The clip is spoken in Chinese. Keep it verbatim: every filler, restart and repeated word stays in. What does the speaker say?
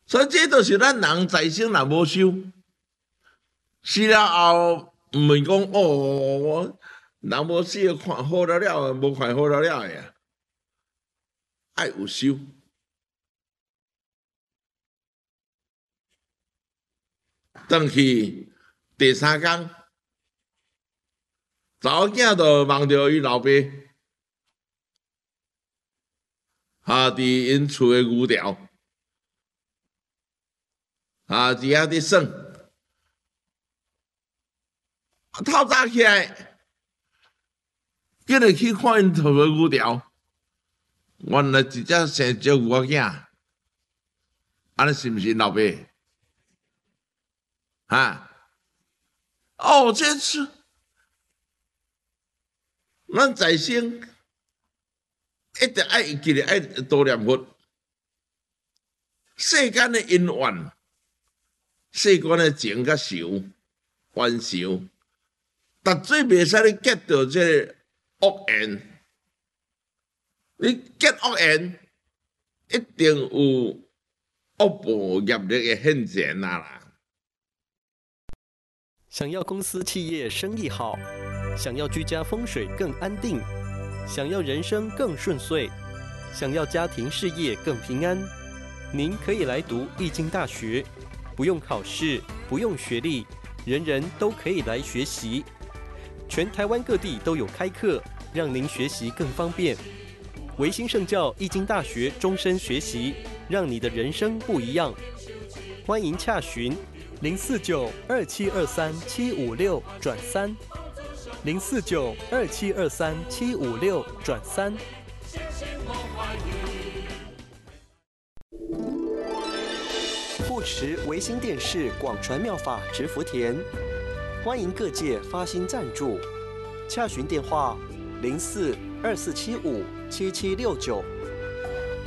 所以这就是咱人在生若无修，死了后毋是讲哦，人无死看好了了，无看好了了呀，爱有修。转去第三天，查某囝就望着伊老爸，啊，伫因厝诶牛寮，啊，伫遐伫耍。透早起来，今日去看因厝诶牛寮，原来一只生只牛仔囝，安尼是毋是老爸？啊，哦，这是咱在生一直爱记得爱多念佛，世间的因缘，世间的情甲仇、冤仇，但最袂使你结到这个恶缘，你结恶缘，一定有恶报业力的现前啊啦。 想要公司企业生意好，想要居家风水更安定，想要人生更顺遂，想要家庭事业更平安，您可以来读易经大学，不用考试，不用学历，人人都可以来学习。全台湾各地都有开课，让您学习更方便。维新圣教易经大学终身学习，让你的人生不一样。欢迎洽询零四九二七二三七五六转三，零四九二七二三七五六转三。护持维新电视广传妙法植福田，欢迎各界发心赞助，洽询电话零四二四七五七七六九。